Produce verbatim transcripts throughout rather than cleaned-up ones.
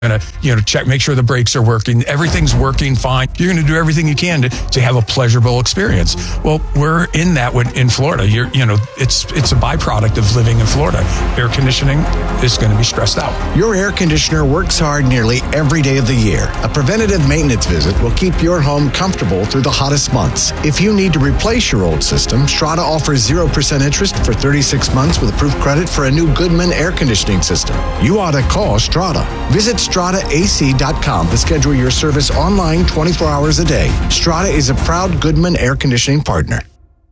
going to, you know, check, make sure the brakes are working. Everything's working fine. You're going to do everything you can to, to have a pleasurable experience. Well, we're in that with, in Florida. You're, you know, it's it's a byproduct of living in Florida. Air conditioning is going to be stressed out. Your air conditioner works hard nearly every day of the year. A preventative maintenance visit will keep your home comfortable through the hottest months. If you need to replace your old system, Strata offers zero percent interest for thirty-six months with approved credit for a new Goodman air conditioning system. You ought to call Strata. Visit strata a c dot com to schedule your service online twenty-four hours a day. Strata is a proud Goodman air conditioning partner.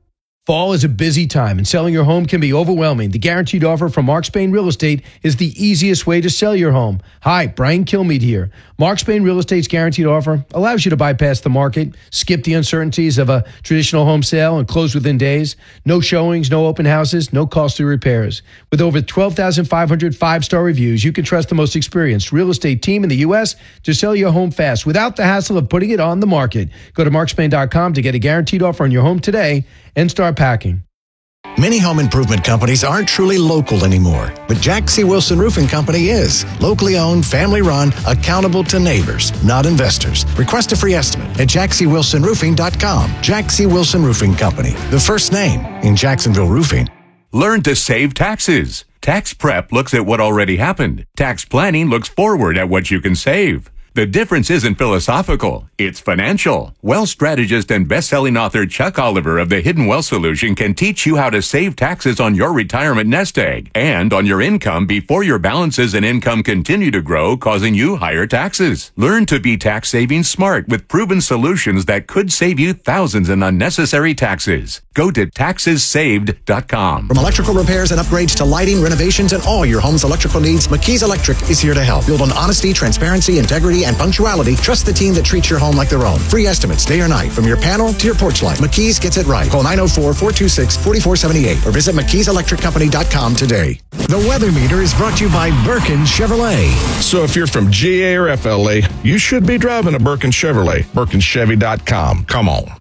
Fall is a busy time, and selling your home can be overwhelming. The Guaranteed Offer from Mark Spain Real Estate is the easiest way to sell your home. Hi, Brian Kilmeade here. Mark Spain Real Estate's Guaranteed Offer allows you to bypass the market, skip the uncertainties of a traditional home sale, and close within days. No showings, no open houses, no costly repairs. With over twelve thousand five hundred five-star reviews, you can trust the most experienced real estate team in the U S to sell your home fast without the hassle of putting it on the market. Go to mark spain dot com to get a guaranteed offer on your home today and start packing. Many home improvement companies aren't truly local anymore, but Jack C. Wilson Roofing Company is. Locally owned, family run, accountable to neighbors, not investors. Request a free estimate at jack c wilson roofing dot com. Jack C. Wilson Roofing Company, the first name in Jacksonville roofing. Learn to save taxes. Tax prep looks at what already happened. Tax planning looks forward at what you can save. The difference isn't philosophical, it's financial. Wealth strategist and best-selling author Chuck Oliver of The Hidden Wealth Solution can teach you how to save taxes on your retirement nest egg and on your income before your balances and income continue to grow, causing you higher taxes. Learn to be tax-saving smart with proven solutions that could save you thousands in unnecessary taxes. Go to taxes saved dot com. From electrical repairs and upgrades to lighting, renovations, and all your home's electrical needs, McKee's Electric is here to help. Build on honesty, transparency, integrity, and punctuality. Trust the team that treats your home like their own. Free estimates day or night, from your panel to your porch light. McKee's gets it right. Call nine oh four, four two six, four four seven eight or visit mckees electric company dot com today. The Weather Meter is brought to you by Birkin Chevrolet. So if you're from G A or F L A, you should be driving a Birkin Chevrolet. birkin chevy dot com. Come on.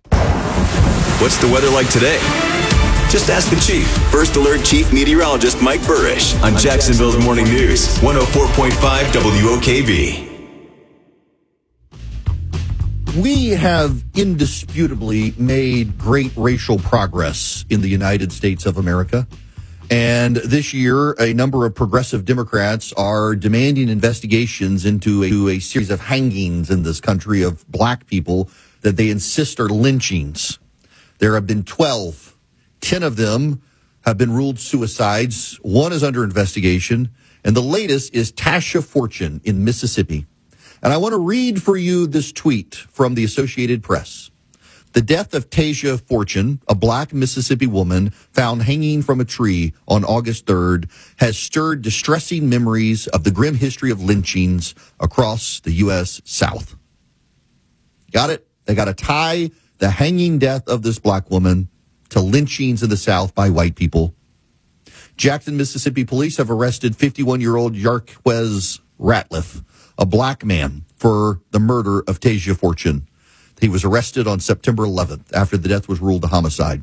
What's the weather like today? Just ask the Chief. First Alert Chief Meteorologist Mike Burrish on, on Jacksonville's Jacksonville Morning News, one oh four point five W O K V. We have indisputably made great racial progress in the United States of America. And this year, a number of progressive Democrats are demanding investigations into a, a series of hangings in this country of black people that they insist are lynchings. There have been twelve. Ten of them have been ruled suicides. One is under investigation. And the latest is Tasha Fortune in Mississippi. And I want to read for you this tweet from the Associated Press. The death of Tasha Fortune, a black Mississippi woman found hanging from a tree on August third, has stirred distressing memories of the grim history of lynchings across the U S South. Got it? They got to tie the hanging death of this black woman to lynchings in the South by white people. Jackson, Mississippi police have arrested fifty-one-year-old Yarquez Ratliff, a black man, for the murder of Tasha Fortune. He was arrested on September eleventh after the death was ruled a homicide.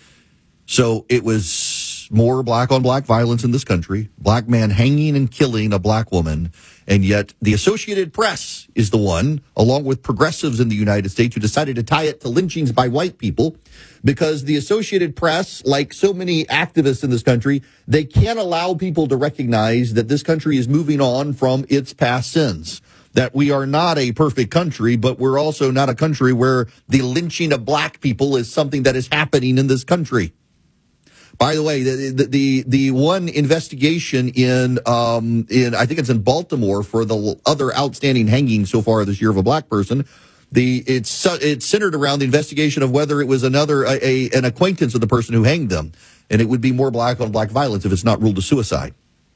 So it was more black-on-black violence in this country, black man hanging and killing a black woman, and yet the Associated Press is the one, along with progressives in the United States, who decided to tie it to lynchings by white people, because the Associated Press, like so many activists in this country, they can't allow people to recognize that this country is moving on from its past sins. That we are not a perfect country, but we're also not a country where the lynching of black people is something that is happening in this country. By the way, the the the, the one investigation in um in I think it's in Baltimore for the other outstanding hanging so far this year of a black person, the it's it's centered around the investigation of whether it was another a, a an acquaintance of the person who hanged them, and it would be more black on black violence if it's not ruled a suicide.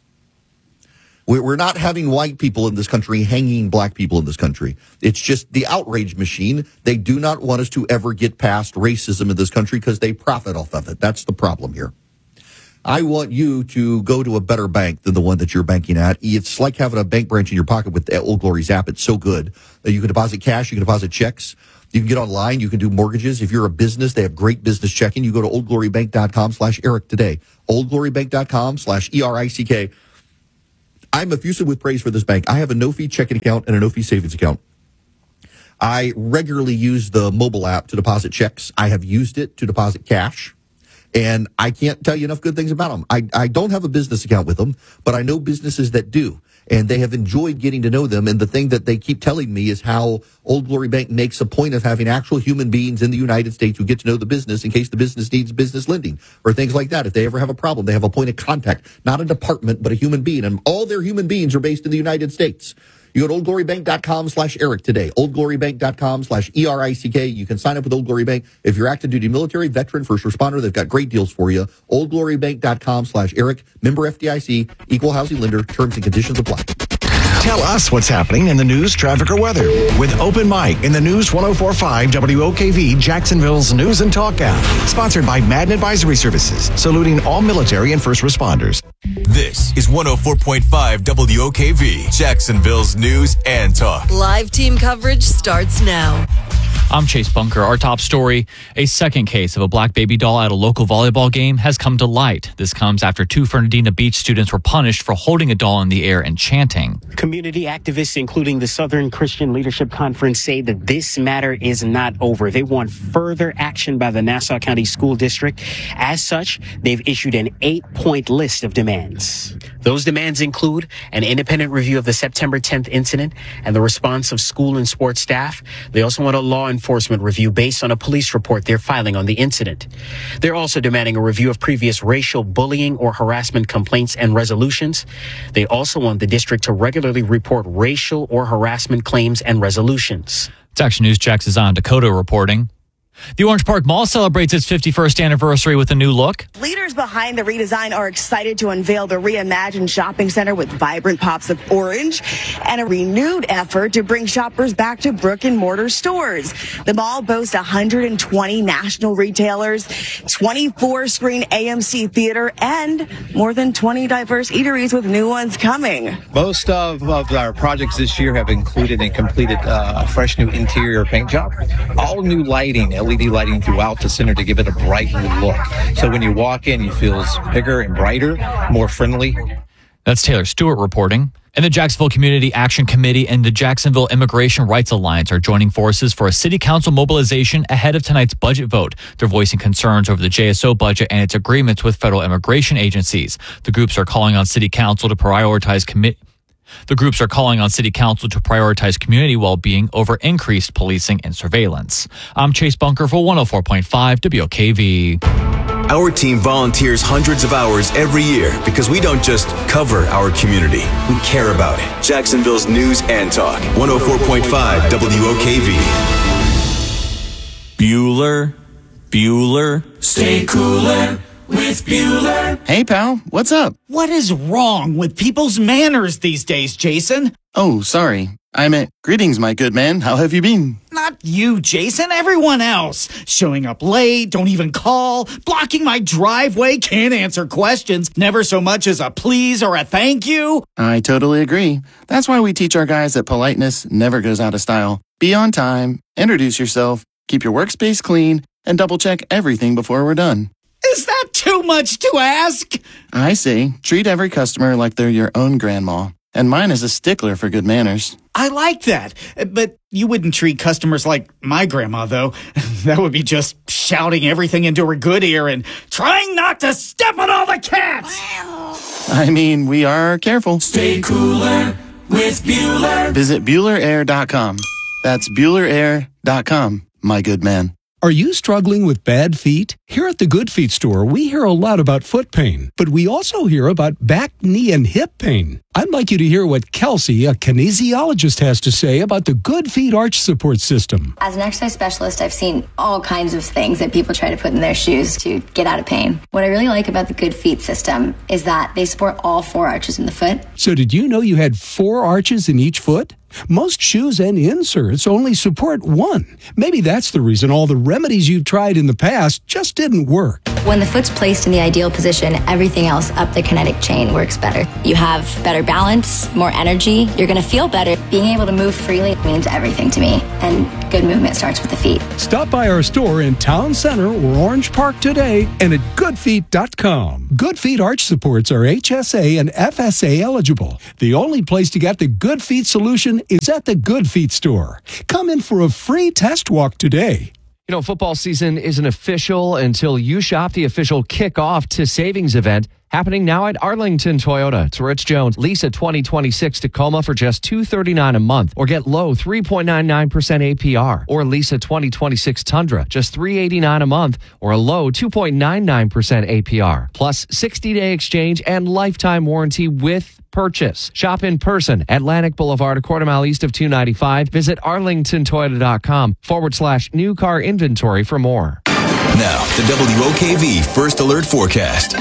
We're not having white people in this country hanging black people in this country. It's just the outrage machine. They do not want us to ever get past racism in this country because they profit off of it. That's the problem here. I want you to go to a better bank than the one that you're banking at. It's like having a bank branch in your pocket with the Old Glory's app. It's so good. You can deposit cash. You can deposit checks. You can get online. You can do mortgages. If you're a business, they have great business checking. You go to oldglorybank.com slash Eric today. oldglorybank.com slash E R I C K. I'm effusive with praise for this bank. I have a no-fee checking account and a no-fee savings account. I regularly use the mobile app to deposit checks. I have used it to deposit cash. And I can't tell you enough good things about them. I, I don't have a business account with them, but I know businesses that do. And they have enjoyed getting to know them. And the thing that they keep telling me is how Old Glory Bank makes a point of having actual human beings in the United States who get to know the business in case the business needs business lending or things like that. If they ever have a problem, they have a point of contact, not a department, but a human being. And all their human beings are based in the United States. You go to oldglorybank.com slash Eric today, oldglorybank.com slash E R I C K. You can sign up with Old Glory Bank. If you're active duty military, veteran, first responder, they've got great deals for you. oldglorybank.com slash Eric, member F D I C, equal housing lender, terms and conditions apply. Tell us what's happening in the news, traffic, or weather with Open Mic in the News one oh four point five W O K V, Jacksonville's News and Talk app. Sponsored by Madden Advisory Services, saluting all military and first responders. This is one oh four point five W O K V, Jacksonville's News and Talk. Live team coverage starts now. I'm Chase Bunker. Our top story, a second case of a black baby doll at a local volleyball game has come to light. This comes after two Fernandina Beach students were punished for holding a doll in the air and chanting. Community activists, including the Southern Christian Leadership Conference, say that this matter is not over. They want further action by the Nassau County School District. As such, they've issued an eight-point list of demands. Those demands include an independent review of the September tenth incident and the response of school and sports staff. They also want a law enforcement review based on a police report they're filing on the incident. They're also demanding a review of previous racial bullying or harassment complaints and resolutions. They also want the district to regularly report racial or harassment claims and resolutions. It's Action News Jax is on Dakota reporting. The Orange Park Mall celebrates its fifty-first anniversary with a new look. Leaders behind the redesign are excited to unveil the reimagined shopping center with vibrant pops of orange and a renewed effort to bring shoppers back to brick and mortar stores. The mall boasts one hundred twenty national retailers, twenty-four screen A M C theater, and more than twenty diverse eateries with new ones coming. Most of, of our projects this year have included and completed uh, a fresh new interior paint job, all new lighting, L E D lighting throughout the center to give it a bright new look. So when you walk in, you feel bigger and brighter, more friendly. That's Taylor Stewart reporting. And the Jacksonville Community Action Committee and the Jacksonville Immigration Rights Alliance are joining forces for a city council mobilization ahead of tonight's budget vote. They're voicing concerns over the J S O budget and its agreements with federal immigration agencies. The groups are calling on city council to prioritize commit. The groups are calling on city council to prioritize community well-being over increased policing and surveillance. I'm Chase Bunker for one oh four point five W O K V. Our team volunteers hundreds of hours every year because we don't just cover our community, we care about it. Jacksonville's News and Talk, one oh four point five W O K V. Bueller, Bueller, stay cooler with Bueller. Hey, pal, what's up? What is wrong with people's manners these days, Jason? Oh, sorry. I meant, greetings, my good man. How have you been? Not you, Jason. Everyone else. Showing up late, don't even call, blocking my driveway, can't answer questions, never so much as a please or a thank you. I totally agree. That's why we teach our guys that politeness never goes out of style. Be on time, introduce yourself, keep your workspace clean, and double-check everything before we're done. Is that too much to ask? I say, treat every customer like they're your own grandma. And mine is a stickler for good manners. I like that. But you wouldn't treat customers like my grandma, though. That would be just shouting everything into her good ear and trying not to step on all the cats. I mean, we are careful. Stay cooler with Bueller. Visit Bueller Air dot com. That's Bueller Air dot com, my good man. Are you struggling with bad feet? Here at the Good Feet store, we hear a lot about foot pain, but we also hear about back, knee, and hip pain. I'd like you to hear what Kelsey, a kinesiologist, has to say about the Good Feet arch support system. As an exercise specialist, I've seen all kinds of things that people try to put in their shoes to get out of pain. What I really like about the Good Feet system is that they support all four arches in the foot. So did you know you had four arches in each foot? Most shoes and inserts only support one. Maybe that's the reason all the remedies you've tried in the past just didn't work. When the foot's placed in the ideal position, everything else up the kinetic chain works better. You have better balance, more energy, you're going to feel better. Being able to move freely means everything to me, and good movement starts with the feet. Stop by our store in Town Center or Orange Park today and at good feet dot com. Good Feet arch supports are H S A and F S A eligible. The only place to get the Good Feet solution is at the Good Feet store. Come in for a free test walk today. You know, football season isn't official until you shop the official kickoff to savings event happening now at Arlington Toyota. It's Rich Jones. Lease a twenty twenty-six Tacoma for just two hundred thirty-nine dollars a month, or get low three point nine nine percent A P R. Or lease a twenty twenty-six Tundra, just three hundred eighty-nine dollars a month, or a low two point nine nine percent A P R. Plus sixty-day exchange and lifetime warranty with purchase. Shop in person, Atlantic Boulevard, a quarter mile east of two ninety-five. Visit arlingtontoyota.com forward slash new car inventory for more. Now, the W O K V First Alert Forecast.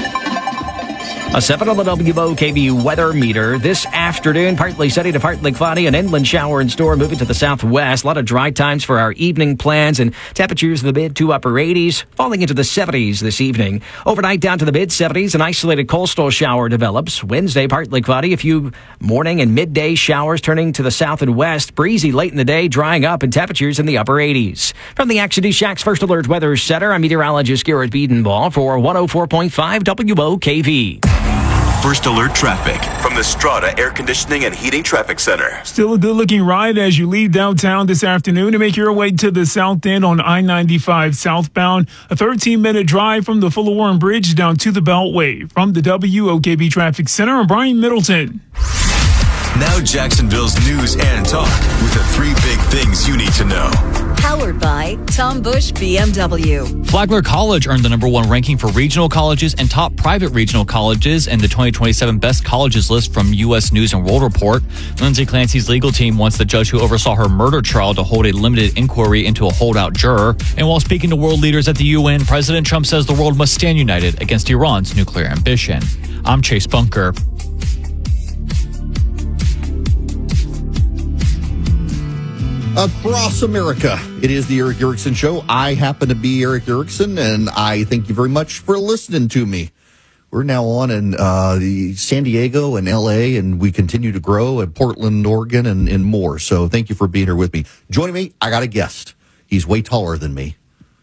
A seven on the W O K V weather meter. This afternoon, partly sunny to partly cloudy, an inland shower in store moving to the southwest. A lot of dry times for our evening plans, and temperatures in the mid to upper eighties, falling into the seventies this evening. Overnight down to the mid seventies, an isolated coastal shower develops. Wednesday, partly cloudy, a few morning and midday showers turning to the south and west. Breezy late in the day, drying up, and temperatures in the upper eighties. From the Action News Shack's First Alert Weather Center, I'm meteorologist Garrett Biedenball for one oh four point five W O K V. First Alert traffic from the Strata Air Conditioning and Heating Traffic Center. Still a good-looking ride as you leave downtown this afternoon to make your way to the south end on I ninety-five southbound. A thirteen-minute drive from the Fuller Warren Bridge down to the Beltway. From the W O K V Traffic Center, I'm Brian Middleton. Now Jacksonville's news and talk with the three big things you need to know. Powered by Tom Bush B M W. Flagler College earned the number one ranking for regional colleges and top private regional colleges in the twenty twenty-seven Best Colleges list from U S News and World Report. Lindsay Clancy's legal team wants the judge who oversaw her murder trial to hold a limited inquiry into a holdout juror. And while speaking to world leaders at the U N, President Trump says the world must stand united against Iran's nuclear ambition. I'm Chase Bunker. Across America, it is the Eric Erickson Show. I happen to be Eric Erickson, and I thank you very much for listening to me. We're now on in uh, the San Diego and L A, and we continue to grow at Portland, Oregon, and, and more. So thank you for being here with me. Joining me, I got a guest. He's way taller than me,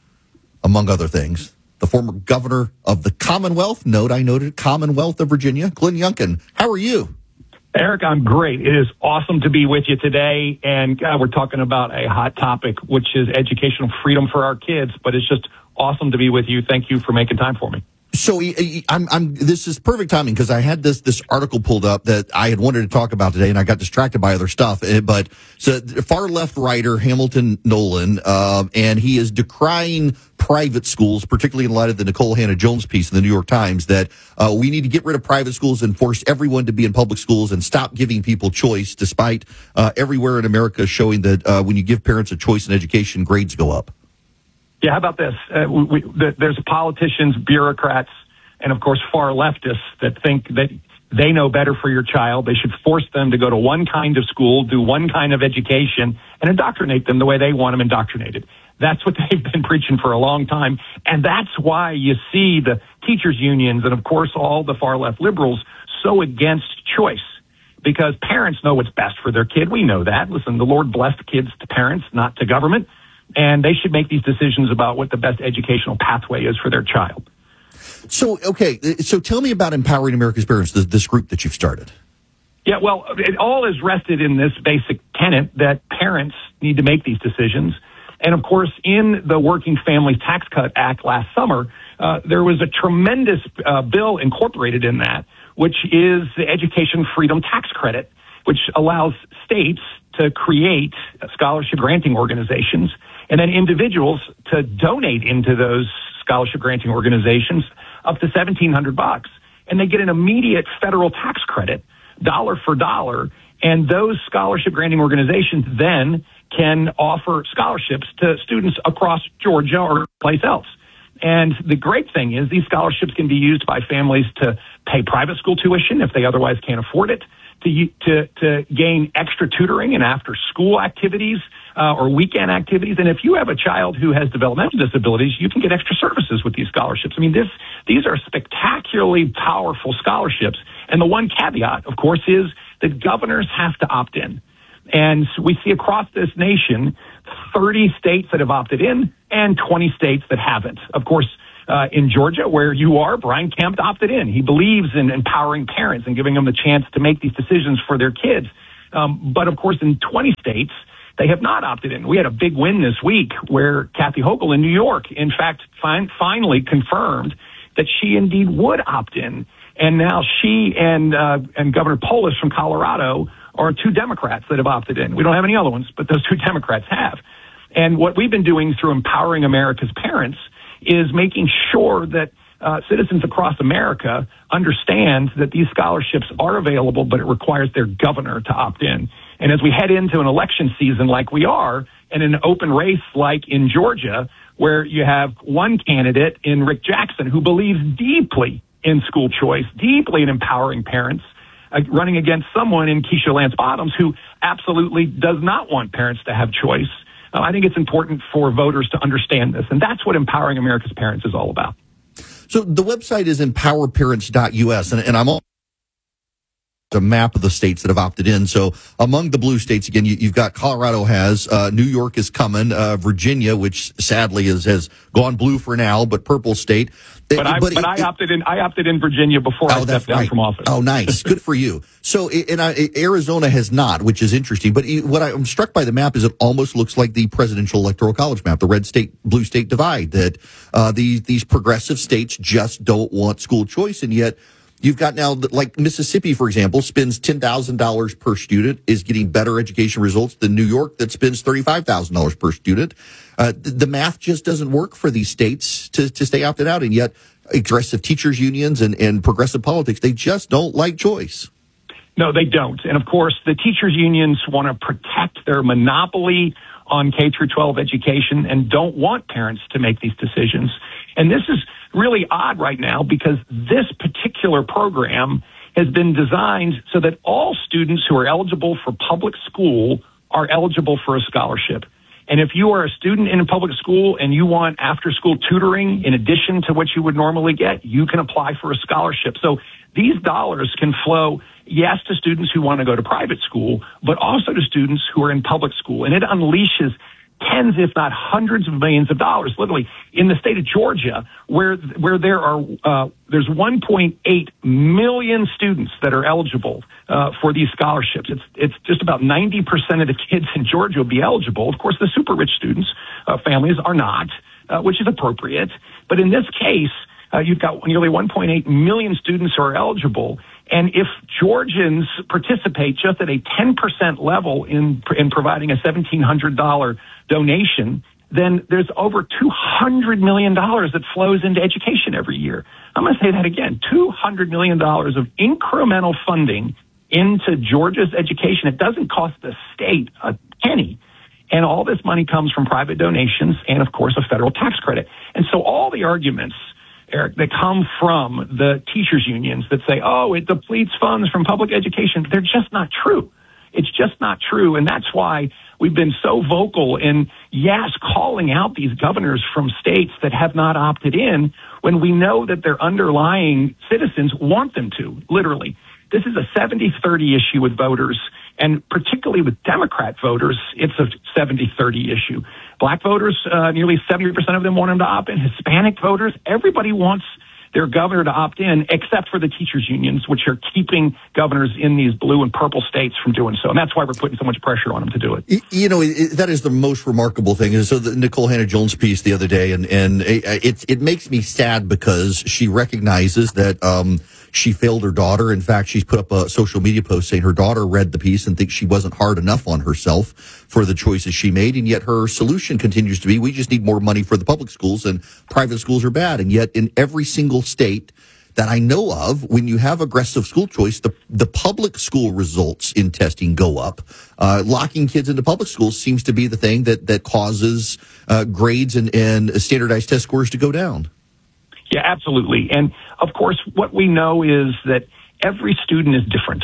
among other things. The former governor of the Commonwealth, note I noted, Commonwealth of Virginia, Glenn Youngkin. How are you? Eric, I'm great. It is awesome to be with you today. And God, we're talking about a hot topic, which is educational freedom for our kids. But it's just awesome to be with you. Thank you for making time for me. So I'm, I'm, this is perfect timing because I had this, this article pulled up that I had wanted to talk about today, and I got distracted by other stuff. But so far left writer Hamilton Nolan, uh, and he is decrying private schools, particularly in light of the Nicole Hannah-Jones piece in the New York Times, that uh, we need to get rid of private schools and force everyone to be in public schools and stop giving people choice, despite uh, everywhere in America showing that uh, when you give parents a choice in education, grades go up. Yeah, how about this? Uh, we, we, the, there's politicians, bureaucrats, and of course far leftists that think that they know better for your child. They should force them to go to one kind of school, do one kind of education, and indoctrinate them the way they want them indoctrinated. That's what they've been preaching for a long time. And that's why you see the teachers' unions and, of course, all the far-left liberals so against choice. Because parents know what's best for their kid. We know that. Listen, the Lord blessed kids to parents, not to government. And they should make these decisions about what the best educational pathway is for their child. So, okay, so tell me about Empowering America's Parents, this, this group that you've started. Yeah, well, it all is rested in this basic tenet that parents need to make these decisions. And, of course, in the Working Families Tax Cut Act last summer, uh, there was a tremendous uh, bill incorporated in that, which is the Education Freedom Tax Credit, which allows states to create scholarship granting organizations and then individuals to donate into those scholarship granting organizations up to seventeen hundred bucks. And they get an immediate federal tax credit, dollar for dollar. And those scholarship granting organizations then can offer scholarships to students across Georgia or place else. And the great thing is these scholarships can be used by families to pay private school tuition if they otherwise can't afford it, to to to gain extra tutoring and after school activities uh, or weekend activities. And if you have a child who has developmental disabilities, you can get extra services with these scholarships. I mean, this these are spectacularly powerful scholarships. And the one caveat, of course, is that governors have to opt in. And we see across this nation thirty states that have opted in and twenty states that haven't. Of course, uh, in Georgia, where you are, Brian Kemp opted in. He believes in empowering parents and giving them the chance to make these decisions for their kids. Um, but of course, in twenty states, they have not opted in. We had a big win this week where Kathy Hochul in New York, in fact, fin- finally confirmed that she indeed would opt in. And now she and uh, and Governor Polis from Colorado are two Democrats that have opted in. We don't have any other ones, but those two Democrats have. And what we've been doing through Empowering America's Parents is making sure that uh, citizens across America understand that these scholarships are available, but it requires their governor to opt in. And as we head into an election season like we are, and an open race like in Georgia, where you have one candidate in Rick Jackson who believes deeply in school choice, deeply in empowering parents, uh, running against someone in Keisha Lance Bottoms who absolutely does not want parents to have choice. Uh, I think it's important for voters to understand this, and that's what Empowering America's Parents is all about. So the website is empower parents dot U S, and, and I'm all a map of the states that have opted in. So among the blue states, again, you, you've got Colorado has, uh, New York is coming, uh, Virginia, which sadly is, has gone blue for now, but purple state. But, I, but, but it, I opted in. I opted in Virginia before oh, I stepped down right. from office. Oh, nice, good for you. So, and I, Arizona has not, which is interesting. But what I'm struck by the map is it almost looks like the presidential electoral college map, the red state, blue state divide. That uh, these these progressive states just don't want school choice, and yet you've got now, like Mississippi, for example, spends ten thousand dollars per student, is getting better education results than New York that spends thirty-five thousand dollars per student. Uh, the, the math just doesn't work for these states to, to stay opted out. And yet aggressive teachers unions and, and progressive politics, they just don't like choice. No, they don't. And of course, the teachers unions want to protect their monopoly on K through twelve education and don't want parents to make these decisions. And this is really odd right now because this particular program has been designed so that all students who are eligible for public school are eligible for a scholarship. And if you are a student in a public school and you want after school tutoring in addition to what you would normally get, you can apply for a scholarship. So these dollars can flow, yes, to students who want to go to private school, but also to students who are in public school. And it unleashes tens, if not hundreds of millions of dollars, literally in the state of Georgia, where where there are uh, there's one point eight million students that are eligible uh, for these scholarships. It's it's just about ninety percent of the kids in Georgia will be eligible. Of course, the super rich students uh, families are not, uh, which is appropriate. But in this case, uh, you've got nearly one point eight million students who are eligible. And if Georgians participate just at a ten percent level in in providing a seventeen hundred dollars donation, then there's over two hundred million dollars that flows into education every year. I'm going to say that again, two hundred million dollars of incremental funding into Georgia's education. It doesn't cost the state a penny. And all this money comes from private donations and, of course, a federal tax credit. And so all the arguments, Eric, that come from the teachers unions that say, oh, it depletes funds from public education, they're just not true. It's just not true. And that's why we've been so vocal in, yes, calling out these governors from states that have not opted in when we know that their underlying citizens want them to, literally. This is a seventy thirty issue with voters, and particularly with Democrat voters, it's a seventy thirty issue. Black voters, uh, nearly seventy percent of them want them to opt in. Hispanic voters, everybody wants their governor to opt in, except for the teachers unions, which are keeping governors in these blue and purple states from doing so. And that's why we're putting so much pressure on them to do it. You know, it, that is the most remarkable thing. And so the Nicole Hannah-Jones piece the other day, and, and it, it, it makes me sad because she recognizes that um, she failed her daughter. In fact, she's put up a social media post saying her daughter read the piece and thinks she wasn't hard enough on herself for the choices she made. And yet her solution continues to be, we just need more money for the public schools and private schools are bad. And yet in every single state that I know of, when you have aggressive school choice, the, the public school results in testing go up. Uh, locking kids into public schools seems to be the thing that, that causes uh, grades and, and standardized test scores to go down. Yeah, absolutely. And of course, what we know is that every student is different.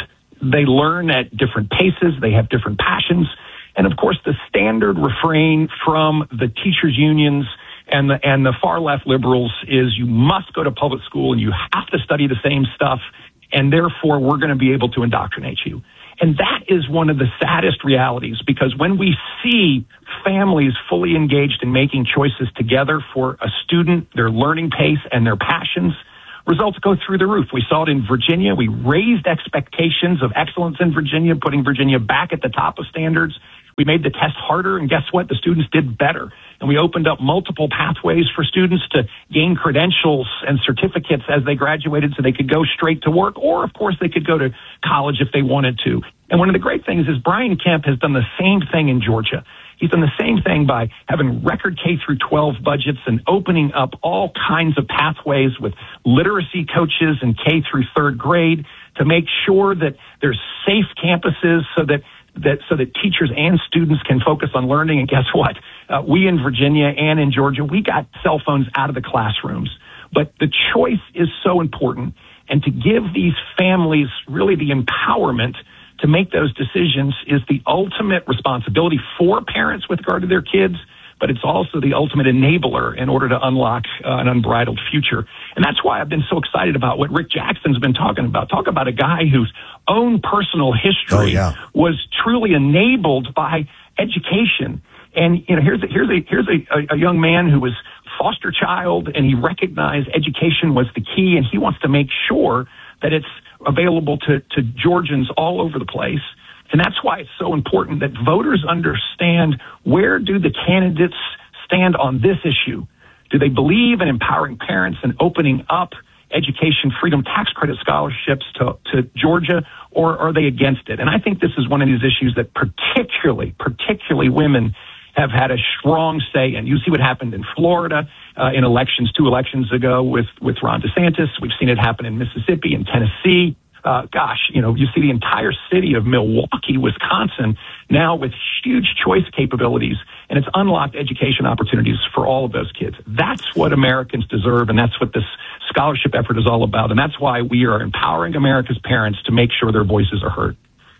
they learn at different paces. They have different passions. And of course, the standard refrain from the teachers' unions and the, and the far left liberals is you must go to public school and you have to study the same stuff. And therefore, we're going to be able to indoctrinate you. And that is one of the saddest realities, because when we see families fully engaged in making choices together for a student, their learning pace and their passions, results go through the roof. We saw it in Virginia. We raised expectations of excellence in Virginia, putting Virginia back at the top of standards. We made the test harder, and guess what? The students did better. And we opened up multiple pathways for students to gain credentials and certificates as they graduated so they could go straight to work, or, of course, they could go to college if they wanted to. And one of the great things is Brian Kemp has done the same thing in Georgia. He's done the same thing by having record K through twelve budgets and opening up all kinds of pathways with literacy coaches in K through third grade to make sure that there's safe campuses so that that so that teachers and students can focus on learning. And guess what? Uh, we in Virginia and in Georgia, we got cell phones out of the classrooms. But the choice is so important. And to give these families really the empowerment to make those decisions is the ultimate responsibility for parents with regard to their kids, but it's also the ultimate enabler in order to unlock uh, an unbridled future. And that's why I've been so excited about what Rick Jackson's been talking about. Talk about a guy whose own personal history oh, yeah. was truly enabled by education. And, you know, here's a, here's a, here's a, a young man who was foster child, and he recognized education was the key, and he wants to make sure that it's available to, to Georgians all over the place. And that's why it's so important that voters understand, where do the candidates stand on this issue? Do they believe in empowering parents and opening up education freedom tax credit scholarships to, to Georgia, or are they against it? And I think this is one of these issues that particularly, particularly women have had a strong say in. You see what happened in Florida uh, in elections two elections ago with, with Ron DeSantis. We've seen it happen in Mississippi and Tennessee. Uh, gosh, you know, you see the entire city of Milwaukee, Wisconsin, now with huge choice capabilities, and it's unlocked education opportunities for all of those kids. That's what Americans deserve, and that's what this scholarship effort is all about. And that's why we are empowering America's parents to make sure their voices are heard.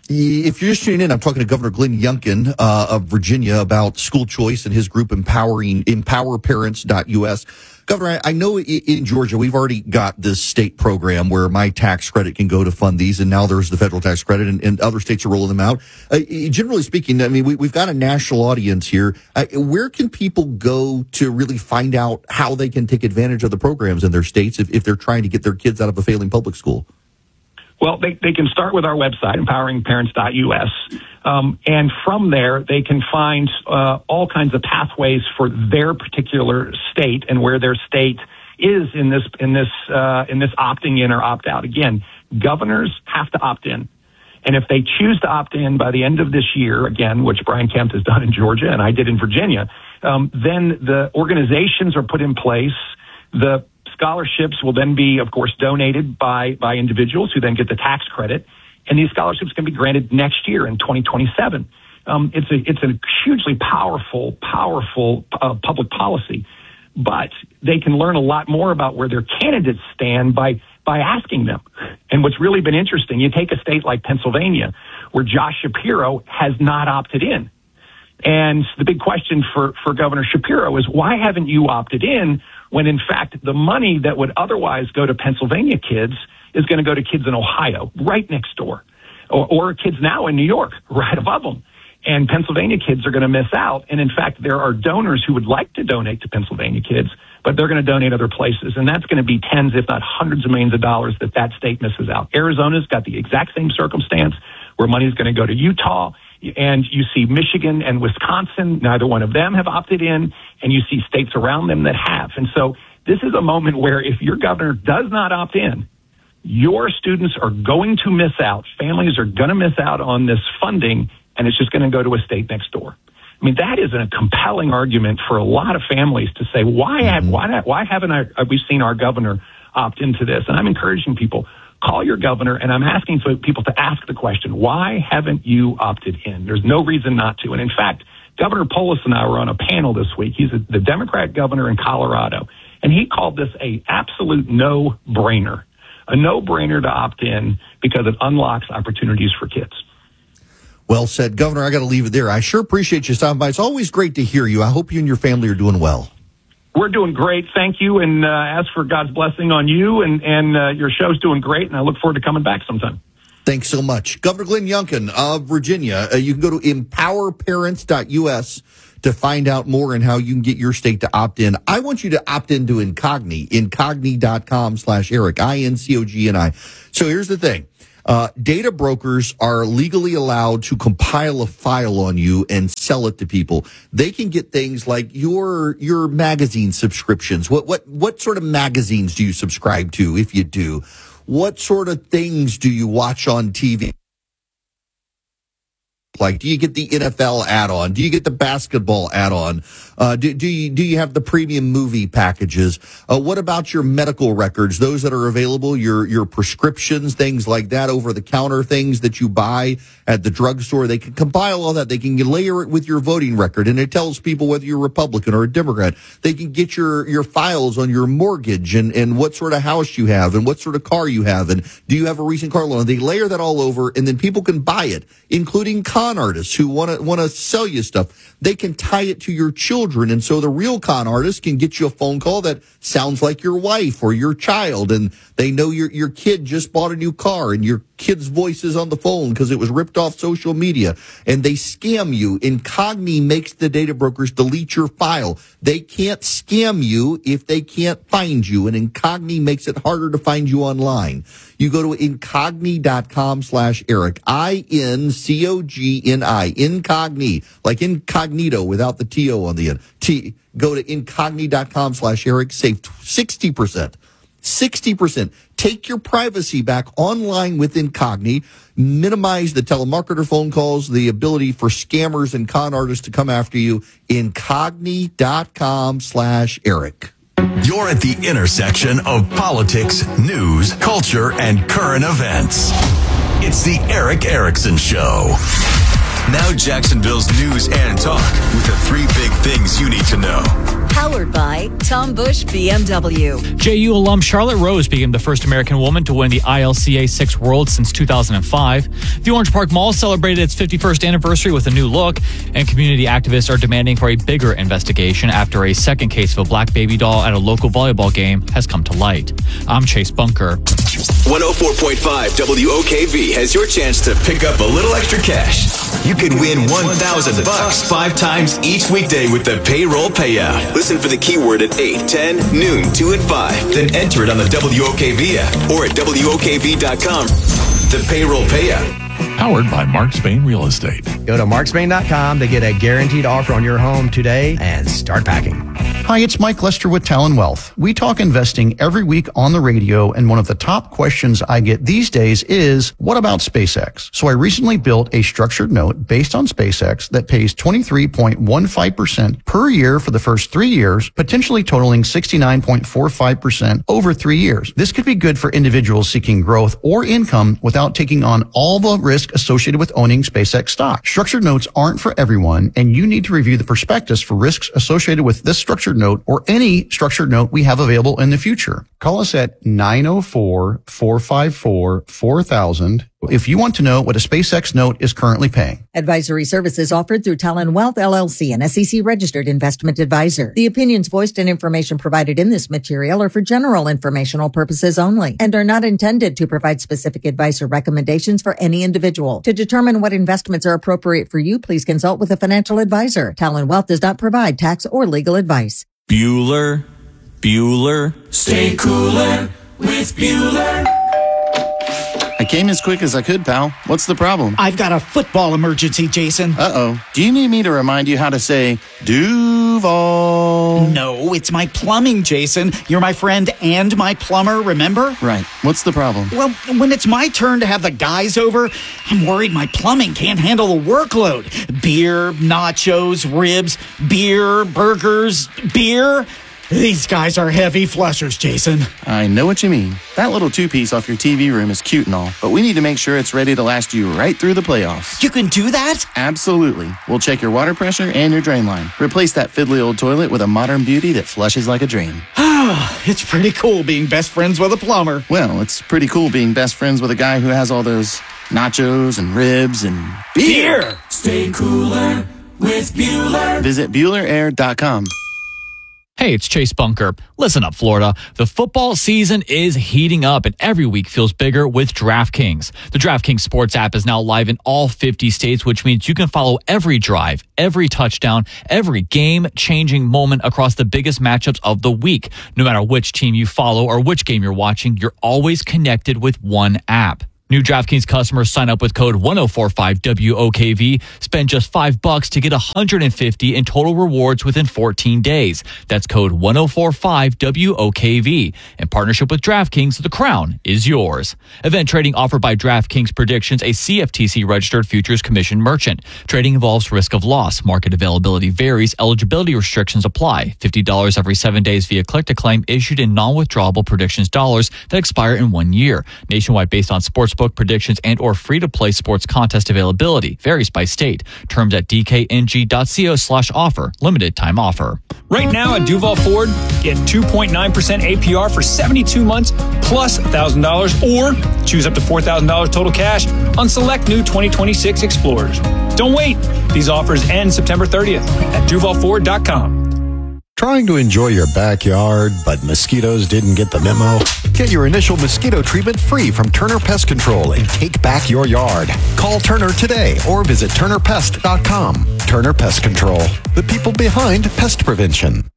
If you're just tuning in, I'm talking to Governor Glenn Youngkin uh, of Virginia about school choice and his group empowering empower parents dot U S. Governor, I know in Georgia we've already got this state program where my tax credit can go to fund these, and now there's the federal tax credit, and, and other states are rolling them out. Uh, generally speaking, I mean, we, we've got a national audience here. Uh, where can people go to really find out how they can take advantage of the programs in their states if, if they're trying to get their kids out of a failing public school? Well, they, they can start with our website, empowering parents dot U S, um, and from there they can find uh, all kinds of pathways for their particular state and where their state is in this in this uh, in this opting in or opt out. Again, governors have to opt in, and if they choose to opt in by the end of this year, again, which Brian Kemp has done in Georgia and I did in Virginia, um, then the organizations are put in place. The scholarships will then be, of course, donated by, by individuals who then get the tax credit. And these scholarships can be granted next year in twenty twenty-seven. Um, it's a, it's a hugely powerful, powerful uh, public policy. But they can learn a lot more about where their candidates stand by, by asking them. And what's really been interesting, you take a state like Pennsylvania, where Josh Shapiro has not opted in. And the big question for, for Governor Shapiro is, why haven't you opted in when, in fact, the money that would otherwise go to Pennsylvania kids is going to go to kids in Ohio, right next door, or, or kids now in New York, right above them. And Pennsylvania kids are going to miss out. And, in fact, there are donors who would like to donate to Pennsylvania kids, but they're going to donate other places. And that's going to be tens, if not hundreds of millions of dollars that that state misses out. Arizona's got the exact same circumstance where money is going to go to Utah. And you see Michigan and Wisconsin, neither one of them have opted in, and you see states around them that have. And so this is a moment where if your governor does not opt in, your students are going to miss out. Families are going to miss out on this funding, and it's just going to go to a state next door. I mean, that is a compelling argument for a lot of families to say, why have, why, why haven't I, have we seen our governor opt into this? And I'm encouraging people, call your governor, and I'm asking for people to ask the question, why haven't you opted in? There's no reason not to. And in fact, Governor Polis and I were on a panel this week. He's a, the Democrat governor in Colorado, and he called this a absolute no-brainer. a no-brainer to opt in because it unlocks opportunities for kids. Well said, Governor. I got to leave it there. I sure appreciate you stopping by. It's always great to hear you. I hope you and your family are doing well. We're doing great. Thank you. And uh, ask for God's blessing on you. And, and uh, your show's doing great. And I look forward to coming back sometime. Thanks so much. Governor Glenn Youngkin of Virginia. Uh, you can go to empower parents dot U S to find out more and how you can get your state to opt in. I want you to opt into Incogni, incogni.com slash Eric, I N C O G N I. So here's the thing. Uh, data brokers are legally allowed to compile a file on you and sell it to people. They can get things like your your magazine subscriptions. What what what sort of magazines do you subscribe to, if you do? What sort of things do you watch on T V? Like, do you get the N F L add-on? Do you get the basketball add-on? Uh, do, do you do you have the premium movie packages? Uh, what about your medical records? Those that are available, your your prescriptions, things like that, over-the-counter things that you buy at the drugstore. They can compile all that. They can layer it with your voting record, and it tells people whether you're Republican or a Democrat. They can get your your files on your mortgage and and what sort of house you have and what sort of car you have, and do you have a recent car loan? They layer that all over, and then people can buy it, including con artists who want to want to sell you stuff. They can tie it to your children, and so the real con artist can get you a phone call that sounds like your wife or your child, and they know your your kid just bought a new car, and your kid's voice is on the phone because it was ripped off social media, and they scam you. Incogni makes the data brokers delete your file. They can't scam you if they can't find you, and Incogni makes it harder to find you online. You go to incogni.com slash Eric, I N C O G N I, Incogni, like incognito without the T O on the end. T, go to incogni.com slash Eric, save sixty percent. sixty percent. Take your privacy back online with Incogni. Minimize the telemarketer phone calls, the ability for scammers and con artists to come after you. Incogni.com slash Eric. You're at the intersection of politics, news, culture, and current events. It's the Eric Erickson Show. Now Jacksonville's news and talk with the three big things you need to know. Powered by Tom Bush B M W. J U alum Charlotte Rose became the first American woman to win the I L C A six World since two thousand five. The Orange Park Mall celebrated its fifty-first anniversary with a new look, and community activists are demanding for a bigger investigation after a second case of a black baby doll at a local volleyball game has come to light. I'm Chase Bunker. one oh four point five W O K V has your chance to pick up a little extra cash. You could win one thousand bucks five times each weekday with the payroll payout. Listen for the keyword at eight, ten, noon, two, and five. Then enter it on the W O K V app or at W O K V dot com. The payroll payout. Powered by Mark Spain Real Estate. Go to mark spain dot com to get a guaranteed offer on your home today and start packing. Hi, it's Mike Lester with Talon Wealth. We talk investing every week on the radio, and one of the top questions I get these days is, what about SpaceX? So I recently built a structured note based on SpaceX that pays twenty-three point one five percent per year for the first three years, potentially totaling sixty-nine point four five percent over three years. This could be good for individuals seeking growth or income without taking on all the risk associated with owning SpaceX stock. Structured notes aren't for everyone, and you need to review the prospectus for risks associated with this structured note or any structured note we have available in the future. Call us at nine oh four, four five four, four thousand if you want to know what a SpaceX note is currently paying. Advisory services offered through Talon Wealth, L L C, an S E C-registered investment advisor. The opinions voiced and information provided in this material are for general informational purposes only and are not intended to provide specific advice or recommendations for any individual. To determine what investments are appropriate for you, please consult with a financial advisor. Talon Wealth does not provide tax or legal advice. Bueller, Bueller, stay cooler with Bueller. I came as quick as I could, pal. What's the problem? I've got a football emergency, Jason. Uh-oh. Do you need me to remind you how to say Duval? No, it's my plumbing, Jason. You're my friend and my plumber, remember? Right. What's the problem? Well, when it's my turn to have the guys over, I'm worried my plumbing can't handle the workload. Beer, nachos, ribs, beer, burgers, beer. These guys are heavy flushers, Jason. I know what you mean. That little two-piece off your T V room is cute and all, but we need to make sure it's ready to last you right through the playoffs. You can do that? Absolutely. We'll check your water pressure and your drain line. Replace that fiddly old toilet with a modern beauty that flushes like a dream. It's pretty cool being best friends with a plumber. Well, it's pretty cool being best friends with a guy who has all those nachos and ribs and beer. Beer! Stay cooler with Bueller. Visit Bueller Air dot com. Hey, it's Chase Bunker. Listen up, Florida. The football season is heating up and every week feels bigger with DraftKings. The DraftKings Sports app is now live in all fifty states, which means you can follow every drive, every touchdown, every game-changing moment across the biggest matchups of the week. No matter which team you follow or which game you're watching, you're always connected with one app. New DraftKings customers sign up with code one oh four five W O K V. Spend just five bucks to get one hundred fifty in total rewards within fourteen days. That's code one oh four five W O K V. In partnership with DraftKings, the crown is yours. Event trading offered by DraftKings Predictions, a C F T C-registered futures commission merchant. Trading involves risk of loss. Market availability varies. Eligibility restrictions apply. fifty dollars every seven days via click-to-claim issued in non-withdrawable predictions dollars that expire in one year. Nationwide based on sports book predictions and or free-to-play sports contest availability. Varies by state. Terms at d k n g dot co slash offer. Limited time offer. Right now at Duval Ford, get two point nine percent A P R for seventy-two months plus one thousand dollars or choose up to four thousand dollars total cash on select new twenty twenty-six Explorers. Don't wait. These offers end September thirtieth at duval ford dot com. Trying to enjoy your backyard, but mosquitoes didn't get the memo? Get your initial mosquito treatment free from Turner Pest Control and take back your yard. Call Turner today or visit turner pest dot com. Turner Pest Control, the people behind pest prevention.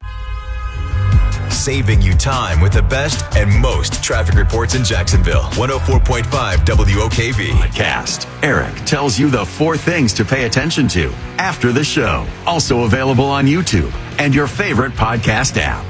Saving you time with the best and most traffic reports in Jacksonville. one oh four point five W O K V. Podcast. Eric tells you the four things to pay attention to after the show. Also available on YouTube and your favorite podcast app.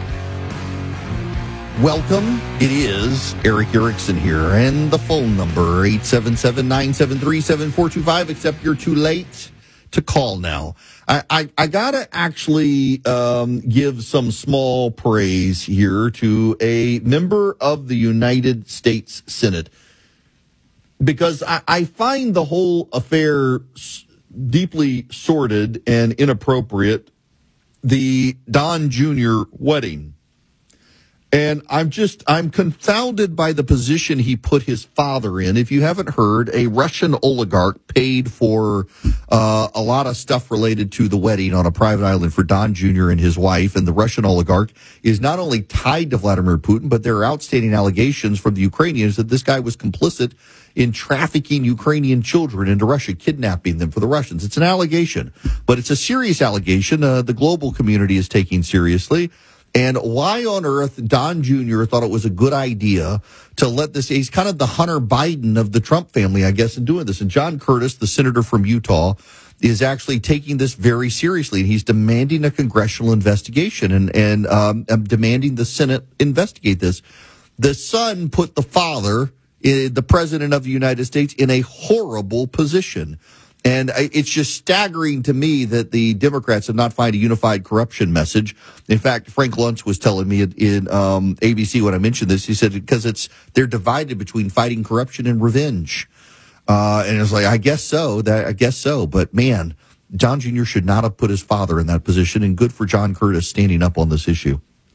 Welcome. It is Eric Erickson here, and the phone number eight seven seven, nine seven three, seven four two five, except you're too late to call now. I, I, I gotta actually um, give some small praise here to a member of the United States Senate, because I, I find the whole affair deeply sordid and inappropriate, the Don Junior wedding. And I'm just, I'm confounded by the position he put his father in. If you haven't heard, a Russian oligarch paid for uh, a lot of stuff related to the wedding on a private island for Don Junior and his wife. And the Russian oligarch is not only tied to Vladimir Putin, but there are outstanding allegations from the Ukrainians that this guy was complicit in trafficking Ukrainian children into Russia, kidnapping them for the Russians. It's an allegation, but it's a serious allegation. Uh, the global community is taking seriously. And why on earth Don Junior thought it was a good idea to let this, he's kind of the Hunter Biden of the Trump family, I guess, in doing this. And John Curtis, the senator from Utah, is actually taking this very seriously. And he's demanding a congressional investigation and, and um, demanding the Senate investigate this. The son put the father, the president of the United States, in a horrible position. And it's just staggering to me that the Democrats have not found a unified corruption message. In fact, Frank Luntz was telling me in um, A B C when I mentioned this, he said, because it's they're divided between fighting corruption and revenge. Uh, and it's like, I guess so. That I guess so. But man, John Junior should not have put his father in that position. And good for John Curtis standing up on this issue.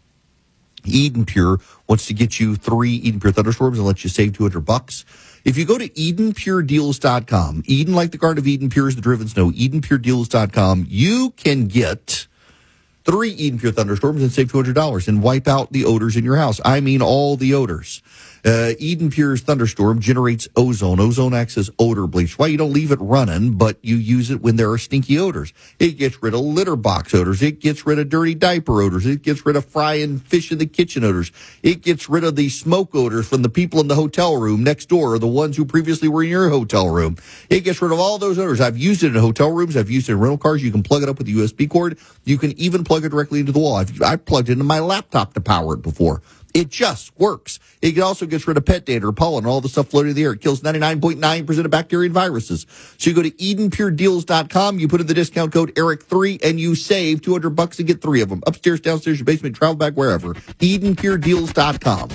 Eden Pure wants to get you three Eden Pure thunderstorms and let you save two hundred bucks. If you go to eden pure deals dot com, Eden like the Garden of Eden, Pure as the driven snow, eden pure deals dot com, you can get three Eden Pure thunderstorms and save two hundred dollars and wipe out the odors in your house. I mean all the odors. Uh, Eden Pure's thunderstorm generates ozone. Ozone acts as odor bleach. Why you don't leave it running, but you use it when there are stinky odors. It gets rid of litter box odors. It gets rid of dirty diaper odors. It gets rid of frying fish in the kitchen odors. It gets rid of the smoke odors from the people in the hotel room next door or the ones who previously were in your hotel room. It gets rid of all those odors. I've used it in hotel rooms. I've used it in rental cars. You can plug it up with a U S B cord. You can even plug it directly into the wall. I've, I've plugged it into my laptop to power it before. It just works. It also gets rid of pet dander, pollen, all the stuff floating in the air. It kills ninety-nine point nine percent of bacteria and viruses. So you go to Eden Pure Deals dot com, you put in the discount code Eric three, and you save two hundred bucks and get three of them. Upstairs, downstairs, your basement, travel bag, wherever. Eden Pure Deals dot com.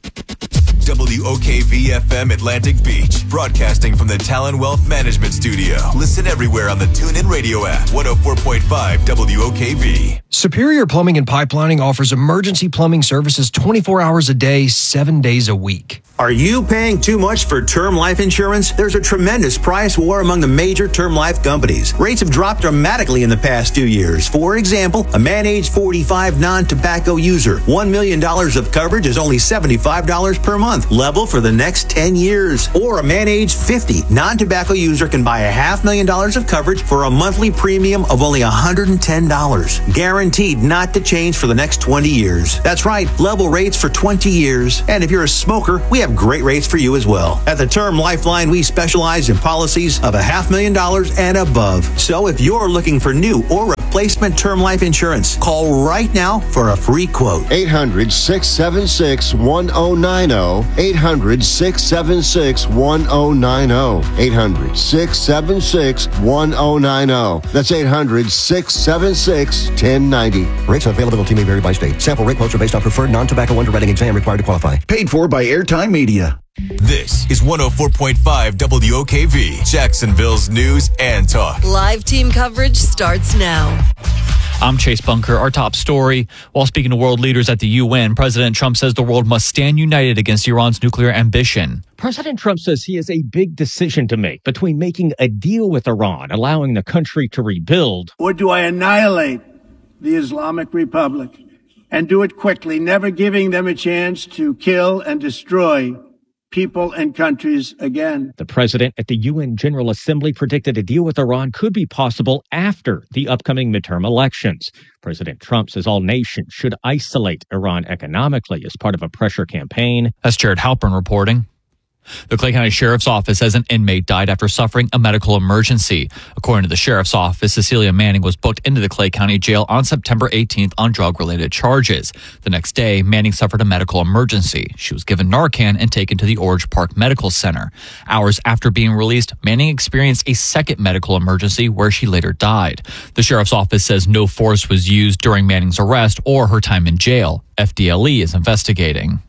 W O K V F M Atlantic Beach, broadcasting from the Talon Wealth Management Studio. Listen everywhere on the TuneIn Radio app. one oh four point five W O K V. Superior Plumbing and Pipelining offers emergency plumbing services twenty-four hours a day, seven days a week. Are you paying too much for term life insurance? There's a tremendous price war among the major term life companies. Rates have dropped dramatically in the past few years. For example, a man age forty-five non-tobacco user, one million dollars of coverage is only seventy-five dollars per month, level for the next ten years. Or a man age fifty non-tobacco user can buy a half million dollars of coverage for a monthly premium of only one hundred ten dollars. Guaranteed not to change for the next twenty years. That's right, level rates for twenty years. And if you're a smoker, we have great rates for you as well. At the Term Lifeline, we specialize in policies of a half million dollars and above. So if you're looking for new or replacement term life insurance, call right now for a free quote. eight hundred, six seven six, one oh nine oh. eight hundred, six seven six, one oh nine oh. eight hundred, six seven six, one oh nine oh. That's eight hundred, six seven six, one oh nine oh. Rates and availability may vary by state. Sample rate quotes are based on preferred non-tobacco underwriting exam required to qualify. Paid for by Airtime Media. This is one oh four point five W O K V, Jacksonville's news and talk. Live team coverage starts now. I'm Chase Bunker. Our top story. While speaking to world leaders at the U N, President Trump says the world must stand united against Iran's nuclear ambition. President Trump says he has a big decision to make between making a deal with Iran, allowing the country to rebuild, or do I annihilate the Islamic Republic and do it quickly, never giving them a chance to kill and destroy people and countries again. The president at the U N General Assembly predicted a deal with Iran could be possible after the upcoming midterm elections. President Trump says all nations should isolate Iran economically as part of a pressure campaign. That's Jared Halpern reporting. The Clay County Sheriff's Office says an inmate died after suffering a medical emergency. According to the Sheriff's Office, Cecilia Manning was booked into the Clay County Jail on September eighteenth on drug-related charges. The next day, Manning suffered a medical emergency. She was given Narcan and taken to the Orange Park Medical Center. Hours after being released, Manning experienced a second medical emergency where she later died. The Sheriff's Office says no force was used during Manning's arrest or her time in jail. F D L E is investigating.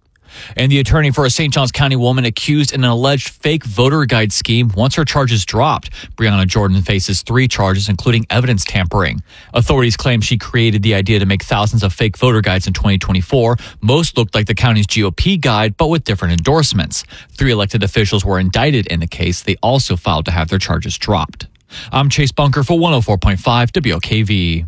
And the attorney for a Saint Johns County woman accused in an alleged fake voter guide scheme wants her charges dropped. Brianna Jordan faces three charges, including evidence tampering. Authorities claim she created the idea to make thousands of fake voter guides in twenty twenty-four. Most looked like the county's G O P guide, but with different endorsements. Three elected officials were indicted in the case. They also filed to have their charges dropped. I'm Chase Bunker for one oh four point five W O K V.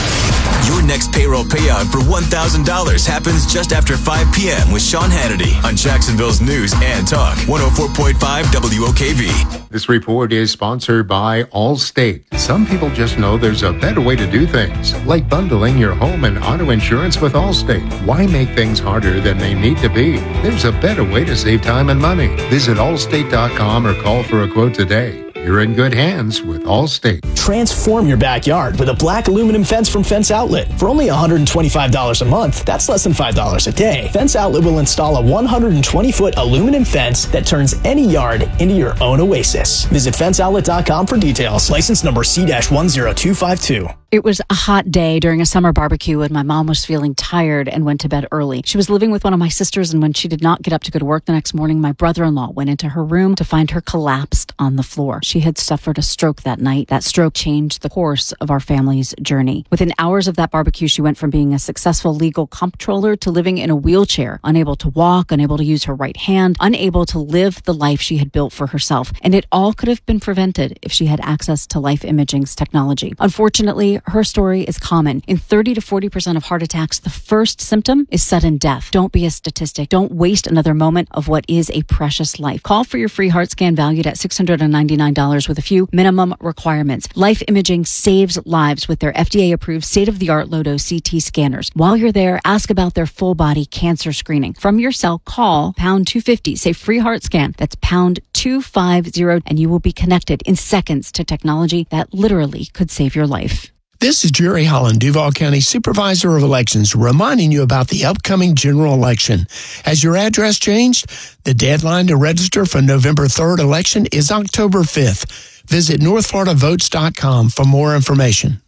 Your next payroll payout for one thousand dollars happens just after five p.m. with Sean Hannity on Jacksonville's News and Talk, one oh four point five W O K V. This report is sponsored by Allstate. Some people just know there's a better way to do things, like bundling your home and auto insurance with Allstate. Why make things harder than they need to be? There's a better way to save time and money. Visit allstate dot com or call for a quote today. You're in good hands with Allstate. Transform your backyard with a black aluminum fence from Fence Outlet. For only one hundred twenty-five dollars a month, that's less than five dollars a day. Fence Outlet will install a one hundred twenty foot aluminum fence that turns any yard into your own oasis. Visit fence outlet dot com for details. License number C one zero two five two. It was a hot day during a summer barbecue and my mom was feeling tired and went to bed early. She was living with one of my sisters, and when she did not get up to go to work the next morning, my brother-in-law went into her room to find her collapsed on the floor. She had suffered a stroke that night. That stroke changed the course of our family's journey. Within hours of that barbecue, she went from being a successful legal comptroller to living in a wheelchair, unable to walk, unable to use her right hand, unable to live the life she had built for herself. And it all could have been prevented if she had access to Life Imaging's technology. Unfortunately, her story is common. In thirty to forty percent of heart attacks, the first symptom is sudden death. Don't be a statistic. Don't waste another moment of what is a precious life. Call for your free heart scan valued at six hundred ninety-nine dollars with a few minimum requirements. Life Imaging saves lives with their F D A-approved state-of-the-art Lodo C T scanners. While you're there, ask about their full-body cancer screening. From your cell, call pound two fifty. Say free heart scan. That's pound two fifty, and you will be connected in seconds to technology that literally could save your life. This is Jerry Holland, Duval County Supervisor of Elections, reminding you about the upcoming general election. Has your address changed? The deadline to register for November third election is October fifth. Visit north florida votes dot com for more information.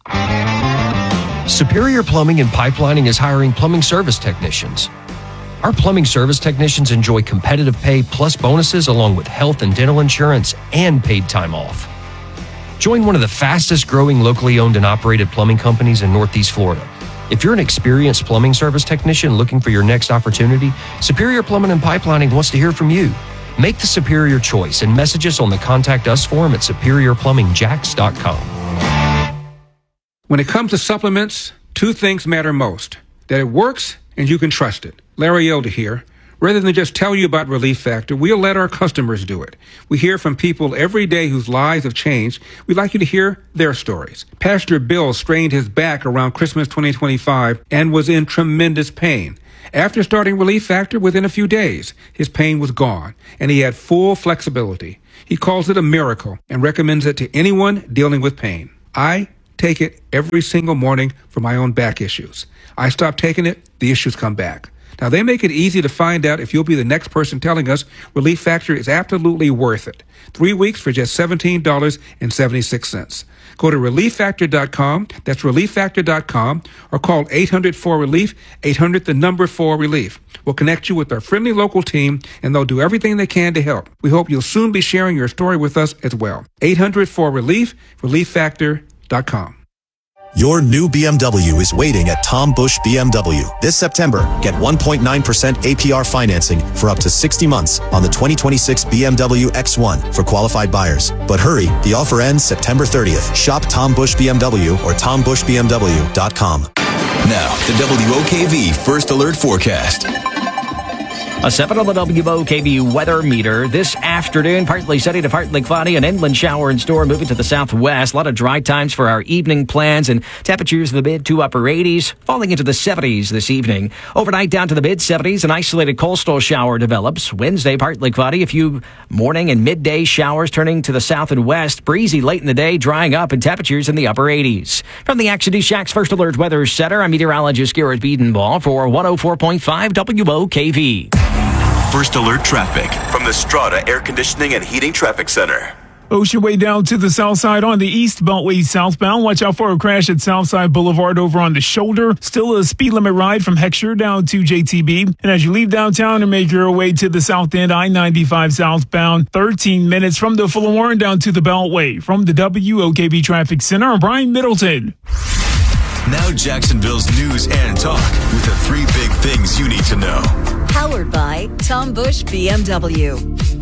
Superior Plumbing and Pipelining is hiring plumbing service technicians. Our plumbing service technicians enjoy competitive pay plus bonuses along with health and dental insurance and paid time off. Join one of the fastest growing locally owned and operated plumbing companies in Northeast Florida. If you're an experienced plumbing service technician looking for your next opportunity, Superior Plumbing and Pipelining wants to hear from you. Make the superior choice and message us on the Contact Us form at superior plumbing jacks dot com. When it comes to supplements, two things matter most: that it works and you can trust it. Larry Elder here. Rather than just tell you about Relief Factor, we'll let our customers do it. We hear from people every day whose lives have changed. We'd like you to hear their stories. Pastor Bill strained his back around Christmas twenty twenty-five and was in tremendous pain. After starting Relief Factor, within a few days, his pain was gone, and he had full flexibility. He calls it a miracle and recommends it to anyone dealing with pain. I take it every single morning for my own back issues. I stop taking it, the issues come back. Now, they make it easy to find out if you'll be the next person telling us Relief Factor is absolutely worth it. Three weeks for just seventeen dollars and seventy-six cents. Go to relief factor dot com, that's relief factor dot com, or call eight hundred four relief, eight hundred the number four relief. We'll connect you with our friendly local team, and they'll do everything they can to help. We hope you'll soon be sharing your story with us as well. eight hundred four relief, relief factor dot com. Your new B M W is waiting at Tom Bush B M W. This September, get one point nine percent A P R financing for up to sixty months on the twenty twenty-six B M W X one for qualified buyers. But hurry, the offer ends September thirtieth. Shop Tom Bush B M W or tom bush b m w dot com. Now, the W O K V First Alert Forecast. A seven on the W O K V weather meter. This afternoon, partly sunny to partly cloudy, an inland shower in store moving to the southwest. A lot of dry times for our evening plans, and temperatures in the mid to upper eighties, falling into the seventies this evening. Overnight down to the mid seventies, an isolated coastal shower develops. Wednesday, partly cloudy, a few morning and midday showers turning to the south and west. Breezy late in the day, drying up, and temperatures in the upper eighties. From the Action News Shack's First Alert Weather Center, I'm meteorologist Garrett Biedenbaugh for one oh four point five W O K V. First Alert Traffic from the Strata Air Conditioning and Heating Traffic Center. Ocean way down to the south side on the east Beltway southbound. Watch out for a crash at Southside Boulevard over on the shoulder. Still a speed limit ride from Heckscher down to J T B. And as you leave downtown and make your way to the south end, I ninety-five southbound, thirteen minutes from the Fuller Warren down to the Beltway. From the W O K V Traffic Center, I'm Brian Middleton. Now Jacksonville's news and talk with the three big things you need to know. Powered by Tom Bush B M W.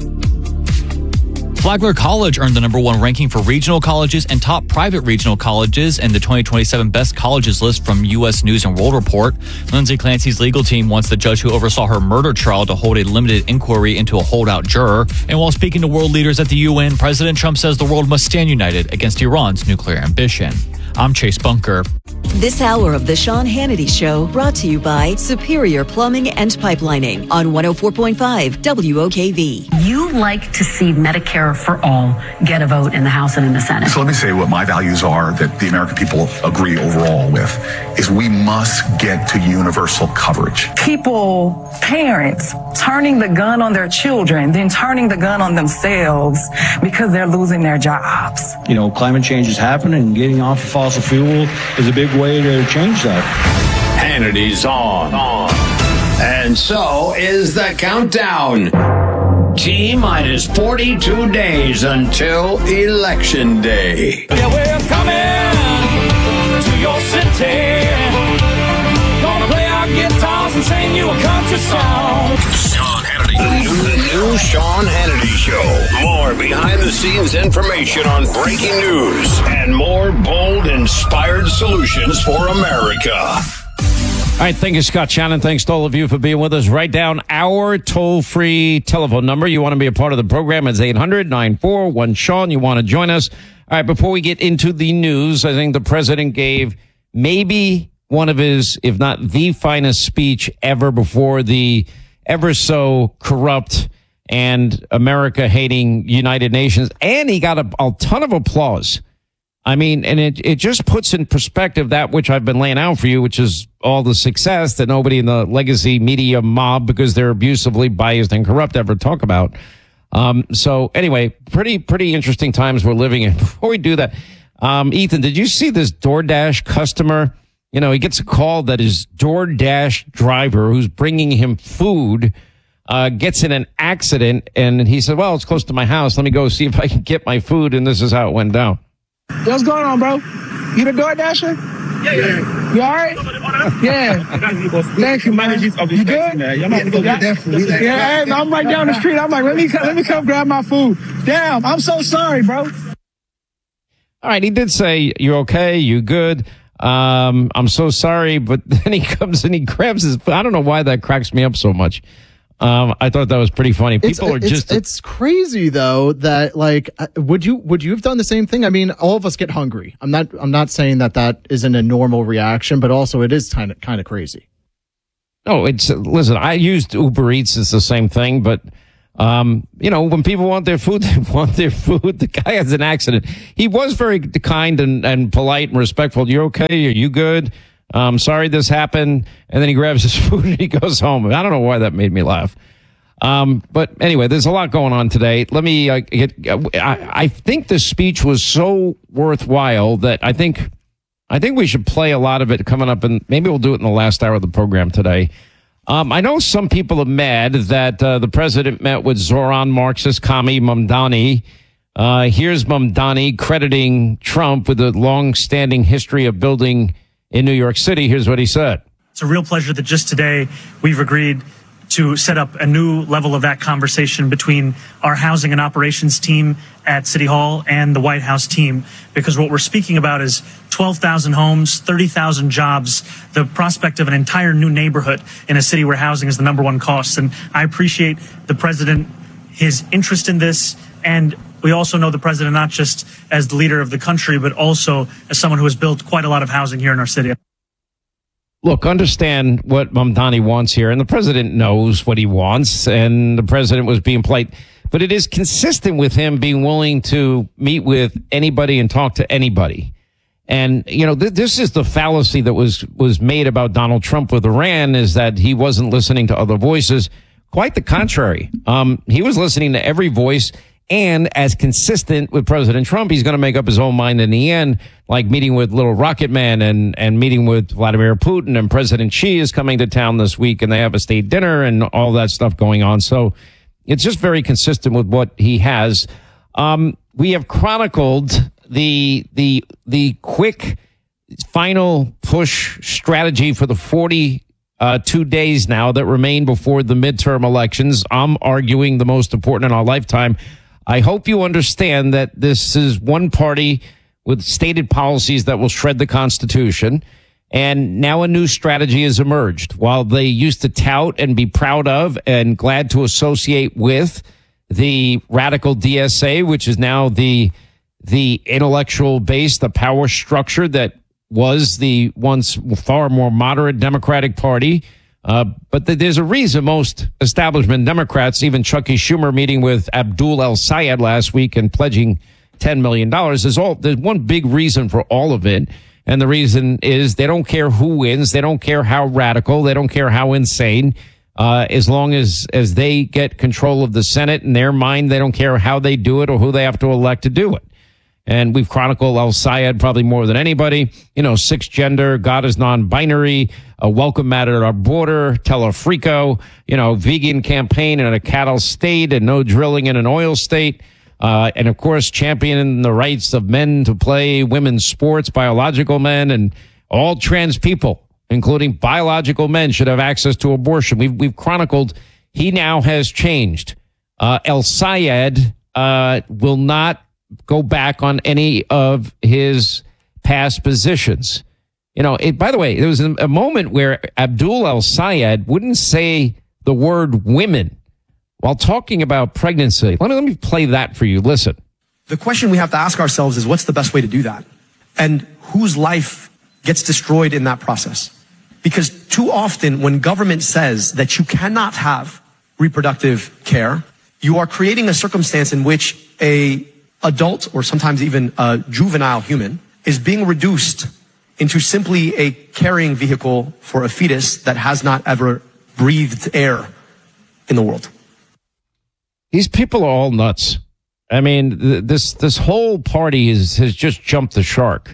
Flagler College earned the number one ranking for regional colleges and top private regional colleges in the twenty twenty-seven Best Colleges list from U S News and World Report. Lindsay Clancy's legal team wants the judge who oversaw her murder trial to hold a limited inquiry into a holdout juror. And while speaking to world leaders at the U N, President Trump says the world must stand united against Iran's nuclear ambition. I'm Chase Bunker. This hour of the Sean Hannity Show brought to you by Superior Plumbing and Pipelining on one oh four point five W O K V. You like to see Medicare for all get a vote in the House and in the Senate. So let me say what my values are that the American people agree overall with is we must get to universal coverage. People, parents, turning the gun on their children, then turning the gun on themselves because they're losing their jobs. You know, climate change is happening, and getting off of fossil fuel is a big way to change that. Hannity's on. on. And so is the countdown. T minus forty-two days until Election Day. Yeah, we're coming to your city. Gonna play our guitars and sing you a country song. Sean Hannity. The new, the new Sean Hannity Show. More behind-the-scenes information on breaking news and more bold, inspired solutions for America. All right, thank you, Scott Shannon. Thanks to all of you for being with us. Write down our toll-free telephone number. You want to be a part of the program. It's eight hundred, nine four one, Sean. You want to join us. All right, before we get into the news, I think the president gave maybe one of his, if not the finest speech ever before the ever so corrupt and America-hating United Nations. And he got a, a ton of applause I mean, and it, it just puts in perspective that which I've been laying out for you, which is all the success that nobody in the legacy media mob, because they're abusively biased and corrupt, ever talk about. Um, so anyway, pretty, pretty interesting times we're living in. Before we do that, um, Ethan, did you see this DoorDash customer? You know, he gets a call that his DoorDash driver who's bringing him food uh, gets in an accident, and he said, well, it's close to my house. Let me go see if I can get my food. And this is how it went down. What's going on, bro? You the DoorDasher? Yeah, yeah. You all right? Yeah. Thank you, man. You good? Yeah, yeah, hey, I'm right down the street. I'm like, let me come, let me come grab my food. Damn, I'm so sorry, bro. All right, he did say, you're okay, you good. Um, I'm so sorry, but then he comes and he grabs his, I don't know why that cracks me up so much. Um, I thought that was pretty funny. People it's, are it's, just, it's crazy though, that like, would you, would you have done the same thing? I mean, all of us get hungry. I'm not, I'm not saying that that isn't a normal reaction, but also it is kind of, kind of crazy. No, it's, listen, I used Uber Eats. It's the same thing, but, um, you know, when people want their food, they want their food. The guy has an accident. He was very kind and, and polite and respectful. You okay? Are you good? Um, sorry this happened. And then he grabs his food and he goes home. I don't know why that made me laugh. Um, but anyway, there's a lot going on today. Let me uh, get, I, I think the speech was so worthwhile that I think, I think we should play a lot of it coming up, and maybe we'll do it in the last hour of the program today. Um, I know some people are mad that uh, the president met with Zoran Marxist commie Mamdani. Uh, here's Mamdani crediting Trump with a long-standing history of building in New York City. Here's what he said. It's a real pleasure that just today we've agreed to set up a new level of that conversation between our housing and operations team at City Hall and the White House team, because what we're speaking about is twelve thousand homes, thirty thousand jobs, the prospect of an entire new neighborhood in a city where housing is the number one cost. And I appreciate the president, his interest in this, and we also know the president not just as the leader of the country, but also as someone who has built quite a lot of housing here in our city. Look, understand what Mamdani wants here, and the president knows what he wants, and the president was being polite. But it is consistent with him being willing to meet with anybody and talk to anybody. And, you know, th- this is the fallacy that was, was made about Donald Trump with Iran, is that he wasn't listening to other voices. Quite the contrary. Um, he was listening to every voice. And as consistent with President Trump, he's going to make up his own mind in the end, like meeting with Little Rocket Man and, and meeting with Vladimir Putin, and President Xi is coming to town this week and they have a state dinner and all that stuff going on. So it's just very consistent with what he has. Um, we have chronicled the, the, the quick final push strategy for the forty Uh, two days now that remain before the midterm elections. I'm arguing the most important in our lifetime. I hope you understand that this is one party with stated policies that will shred the Constitution. And now a new strategy has emerged. While they used to tout and be proud of and glad to associate with the radical D S A, which is now the, the intellectual base, the power structure that was the once far more moderate Democratic Party. Uh, but th- there's a reason most establishment Democrats, even Chucky Schumer meeting with Abdul El-Sayed last week and pledging ten million dollars, there's all, there's one big reason for all of it. And the reason is they don't care who wins. They don't care how radical. They don't care how insane. Uh, as long as, as they get control of the Senate in their mind, they don't care how they do it or who they have to elect to do it. And we've chronicled El-Sayed probably more than anybody. You know, six gender, God is non-binary, a welcome mat at our border, Telefrico, you know, vegan campaign in a cattle state and no drilling in an oil state. Uh, and of course, championing the rights of men to play women's sports, biological men, and all trans people, including biological men, should have access to abortion. We've, we've chronicled, he now has changed. Uh, El-Sayed, uh, will not go back on any of his past positions. You know, it, by the way, there was a, a moment where Abdul El-Sayed wouldn't say the word women while talking about pregnancy. Let me, let me play that for you. Listen. The question we have to ask ourselves is, what's the best way to do that? And whose life gets destroyed in that process? Because too often when government says that you cannot have reproductive care, you are creating a circumstance in which a adult or sometimes even a juvenile human is being reduced into simply a carrying vehicle for a fetus that has not ever breathed air in the world. These people are all nuts. I mean, th- this this whole party is, has just jumped the shark.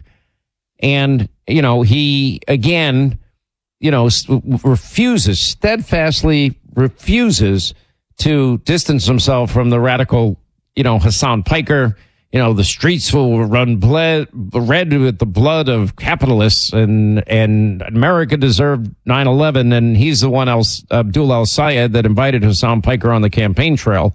And, you know, he, again, you know, refuses, steadfastly refuses to distance himself from the radical, you know, Hassan Piker. You know, the streets will run ble- red with the blood of capitalists, and and America deserved nine eleven, and he's the one else, Abdul El-Sayed, that invited Hassan Piker on the campaign trail.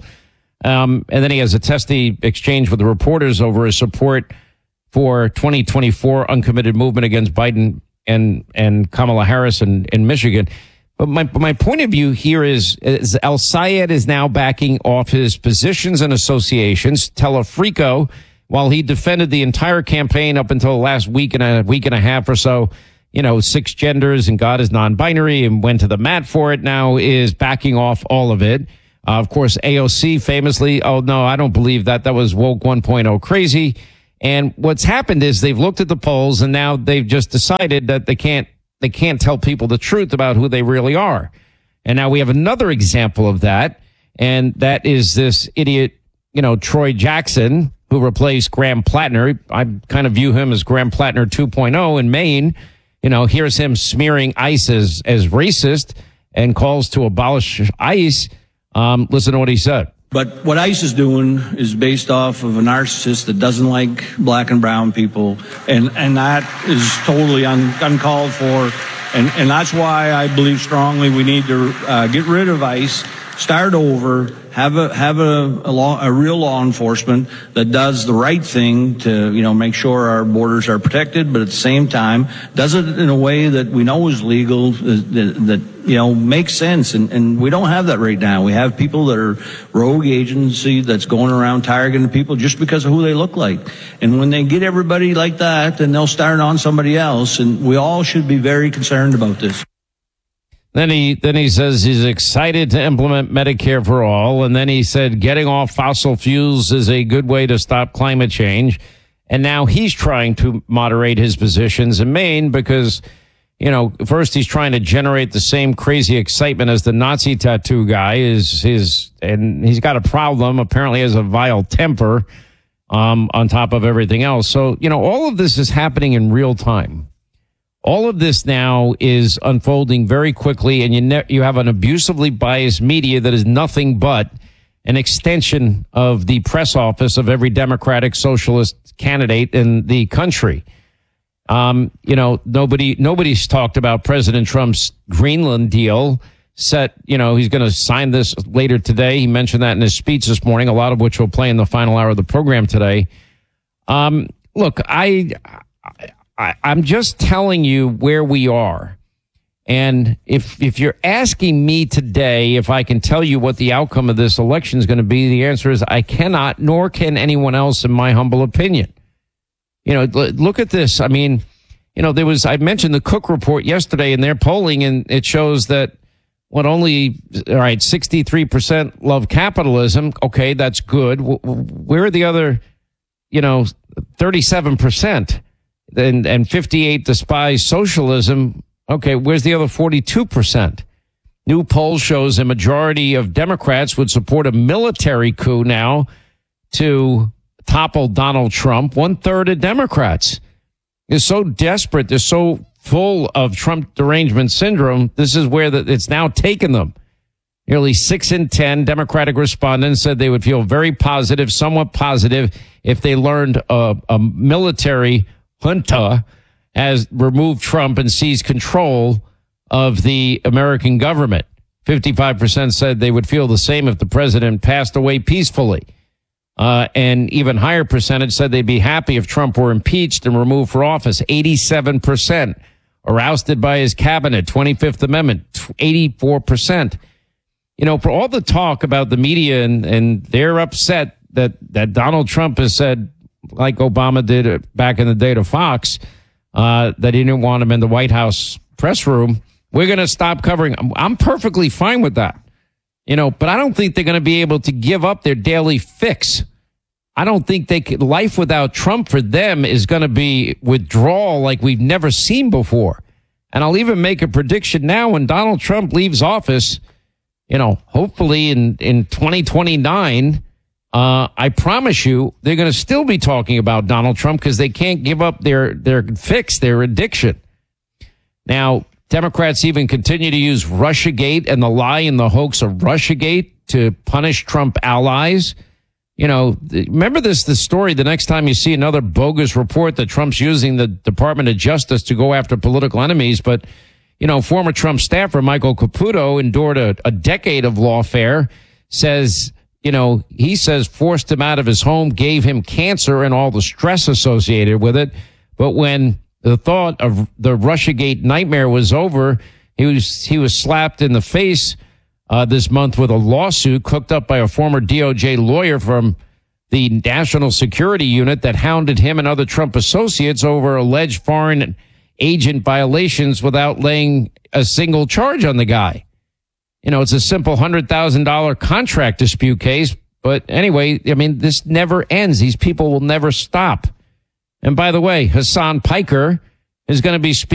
Um, and then he has a testy exchange with the reporters over his support for twenty twenty-four uncommitted movement against Biden and and Kamala Harris in, in Michigan. But my my point of view here is, is El-Sayed is now backing off his positions and associations. Telefrico, while he defended the entire campaign up until the last week and a week and a half or so, you know, six genders and God is non-binary, and went to the mat for it, now is backing off all of it. Uh, of course, A O C famously, oh, no, I don't believe that. That was woke one point oh crazy. And what's happened is they've looked at the polls, and now they've just decided that they can't they can't tell people the truth about who they really are. And now we have another example of that, and that is this idiot, you know, Troy Jackson, who replaced Graham Plattner. I kind of view him as Graham Plattner two point oh in Maine. You know, here's him smearing ICE as, as racist and calls to abolish ICE. Um, listen to what he said. But what ICE is doing is based off of a narcissist that doesn't like black and brown people, and, and that is totally un, uncalled for, and, and that's why I believe strongly we need to uh, get rid of ICE, start over, have a have a a, law, a real law enforcement that does the right thing to, you know, make sure our borders are protected, but at the same time does it in a way that we know is legal, that, that you know, makes sense. And, and we don't have that right now. We have people that are rogue agency that's going around targeting people just because of who they look like. And when they get everybody like that, then they'll start on somebody else. And we all should be very concerned about this. Then he then he says he's excited to implement Medicare for all. And then he said getting off fossil fuels is a good way to stop climate change. And now he's trying to moderate his positions in Maine because, you know, first he's trying to generate the same crazy excitement as the Nazi tattoo guy is his, and he's got a problem. Apparently has a vile temper, um, on top of everything else. So, you know, all of this is happening in real time. All of this now is unfolding very quickly, and you ne- you have an abusively biased media that is nothing but an extension of the press office of every Democratic socialist candidate in the country. Um, you know, nobody nobody's talked about President Trump's Greenland deal. Set, you know, he's going to sign this later today. He mentioned that in his speech this morning, a lot of which will play in the final hour of the program today. Um, look, I. I, I'm just telling you where we are. And if if you're asking me today if I can tell you what the outcome of this election is going to be, the answer is I cannot, nor can anyone else, in my humble opinion. You know, look at this. I mean, you know, there was, I mentioned the Cook report yesterday in their polling, and it shows that what only, all right, sixty-three percent love capitalism. Okay, that's good. Where are the other, you know, thirty-seven percent? And, and fifty-eight despise socialism. Okay, where's the other forty-two percent? New poll shows a majority of Democrats would support a military coup now to topple Donald Trump. One third of Democrats is so desperate. They're so full of Trump derangement syndrome. This is where the, it's now taken them. Nearly six in ten Democratic respondents said they would feel very positive, somewhat positive, if they learned a, a military junta has removed Trump and seized control of the American government. fifty-five percent said they would feel the same if the president passed away peacefully. Uh, and even higher percentage said they'd be happy if Trump were impeached and removed for office. eighty-seven percent or ousted by his cabinet. twenty-fifth Amendment, eighty-four percent. You know, for all the talk about the media and, and they're upset that, that Donald Trump has said, like Obama did back in the day to Fox, uh, that he didn't want him in the White House press room. We're going to stop covering. I'm, I'm perfectly fine with that, you know, but I don't think they're going to be able to give up their daily fix. I don't think they could, life without Trump for them is going to be withdrawal like we've never seen before. And I'll even make a prediction now when Donald Trump leaves office, you know, hopefully in, in twenty twenty-nine, uh, I promise you they're going to still be talking about Donald Trump because they can't give up their, their fix, their addiction. Now, Democrats even continue to use Russiagate and the lie and the hoax of Russiagate to punish Trump allies. You know, remember this, the story the next time you see another bogus report that Trump's using the Department of Justice to go after political enemies. But, you know, former Trump staffer Michael Caputo endured a, a decade of lawfare, says, you know, he says forced him out of his home, gave him cancer and all the stress associated with it. But when the thought of the Russiagate nightmare was over, he was, he was slapped in the face Uh, this month with a lawsuit cooked up by a former D O J lawyer from the National Security Unit that hounded him and other Trump associates over alleged foreign agent violations without laying a single charge on the guy. You know, it's a simple one hundred thousand dollars contract dispute case. But anyway, I mean, this never ends. These people will never stop. And by the way, Hassan Piker is going to be speaking.